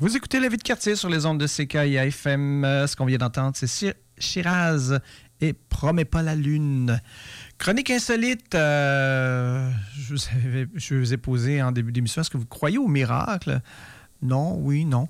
Vous écoutez La Vie de quartier sur les ondes de CKIA FM. Ce qu'on vient d'entendre, c'est Shiraz et Promets pas la lune. Chronique insolite, je vous ai posé en début d'émission, est-ce que vous croyez au miracle? Non, oui, non.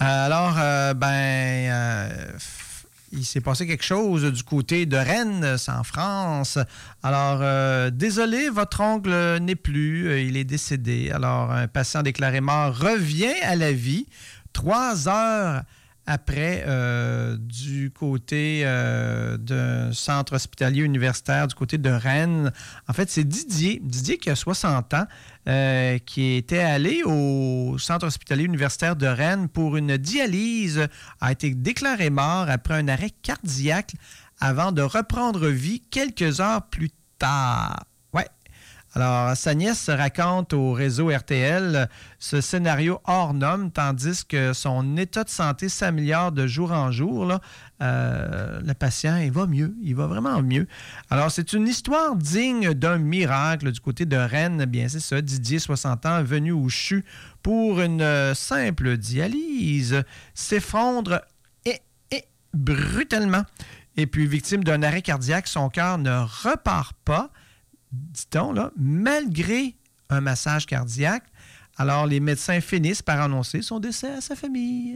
Il s'est passé quelque chose du côté de Rennes, c'est en France. Alors, désolé, votre oncle n'est plus, il est décédé. Alors, un patient déclaré mort revient à la vie 3 heures après du côté d'un centre hospitalier universitaire du côté de Rennes. En fait, c'est Didier qui a 60 ans, qui était allé au centre hospitalier universitaire de Rennes pour une dialyse, a été déclaré mort après un arrêt cardiaque avant de reprendre vie quelques heures plus tard. Ouais. Alors, sa nièce raconte au réseau RTL ce scénario hors norme, tandis que son état de santé s'améliore de jour en jour. Là. Le patient, il va mieux, il va vraiment mieux. Alors, c'est une histoire digne d'un miracle du côté de Rennes. Bien, c'est ça, Didier, 60 ans, venu au CHU pour une simple dialyse, s'effondre brutalement. Et puis, victime d'un arrêt cardiaque, son cœur ne repart pas, dit-on, là, malgré un massage cardiaque. Alors, les médecins finissent par annoncer son décès à sa famille.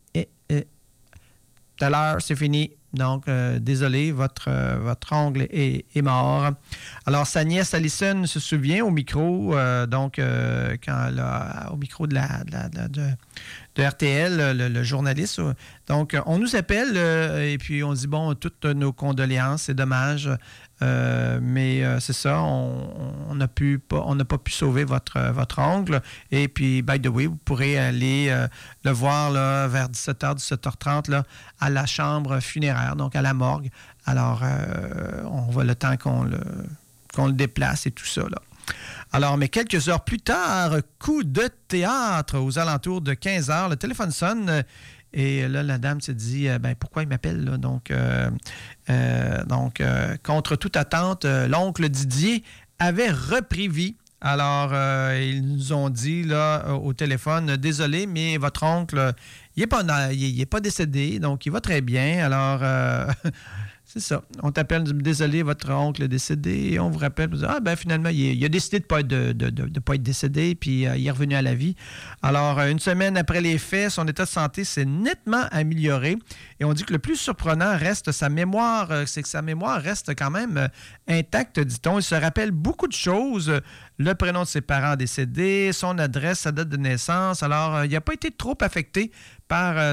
Tout à l'heure, c'est fini. Donc, désolé, votre oncle est mort. Alors, sa nièce Alison se souvient au micro, au micro de RTL, le journaliste. Donc, on nous appelle et puis on dit, bon, toutes nos condoléances, c'est dommage. Mais c'est ça, on n'a pas pu sauver votre oncle. Et puis, by the way, vous pourrez aller le voir là, vers 17h, 17h30 là, à la chambre funéraire, donc à la morgue. Alors, on va le temps qu'on le déplace et tout ça, là. Alors, mais quelques heures plus tard, coup de théâtre aux alentours de 15h, le téléphone sonne. Et là, la dame se dit, pourquoi il m'appelle? Là? Donc, contre toute attente, l'oncle Didier avait repris vie. Alors, ils nous ont dit là, au téléphone, désolé, mais votre oncle, il n'est pas décédé, donc il va très bien. Alors, c'est ça. On t'appelle, désolé, votre oncle est décédé. Et on vous rappelle, finalement, il a décidé de pas être décédé, puis il est revenu à la vie. Alors, une semaine après les faits, son état de santé s'est nettement amélioré. Et on dit que le plus surprenant reste sa mémoire, c'est que sa mémoire reste quand même intacte, dit-on. Il se rappelle beaucoup de choses. Le prénom de ses parents décédés, son adresse, sa date de naissance. Alors, il n'a pas été trop affecté par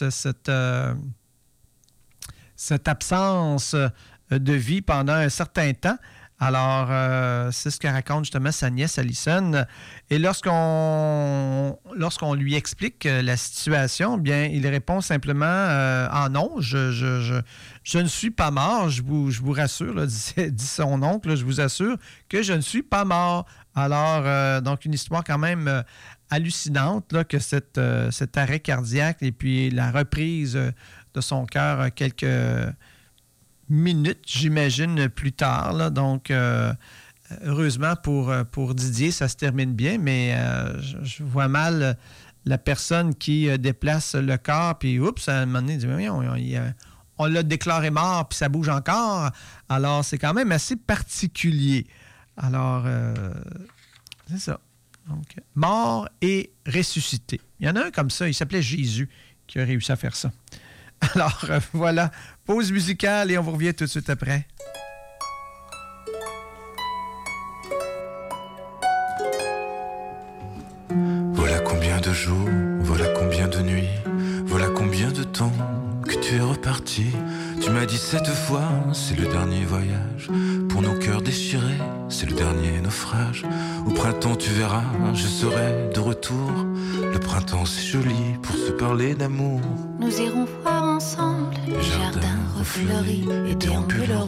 cette absence de vie pendant un certain temps. Alors, c'est ce que raconte justement sa nièce Alison. Et lorsqu'on lui explique la situation, bien, il répond simplement non, je ne suis pas mort, je vous rassure, là, dit son oncle, là, je vous assure que je ne suis pas mort. Alors, donc, une histoire quand même hallucinante, là, que cet arrêt cardiaque et puis la reprise de son cœur quelques minutes, j'imagine, plus tard. Là. Donc, heureusement pour Didier, ça se termine bien, mais je vois mal la personne qui déplace le corps, puis oups, à un moment donné, on l'a déclaré mort, puis ça bouge encore. Alors, c'est quand même assez particulier. Alors, c'est ça. Donc, mort et ressuscité. Il y en a un comme ça, il s'appelait Jésus, qui a réussi à faire ça. Alors, voilà, pause musicale et on vous revient tout de suite après. Voilà combien de jours, voilà combien de nuits, voilà combien de temps que tu es reparti. Tu m'as dit 7 fois, c'est le dernier voyage. Pour nos cœurs déchirés, c'est le dernier naufrage. Au printemps, tu verras, je serai de retour. Le printemps, c'est joli pour se parler d'amour. Nous irons voir ensemble les jardins refleuris et déambuleront